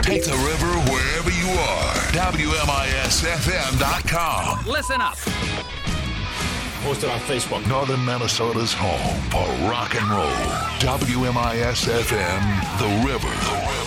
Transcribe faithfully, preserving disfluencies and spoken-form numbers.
Take the river wherever you are. W M I S F M dot com. Listen up. Post it on Facebook. Northern Minnesota's home for rock and roll. W M I S F M, The River. The River.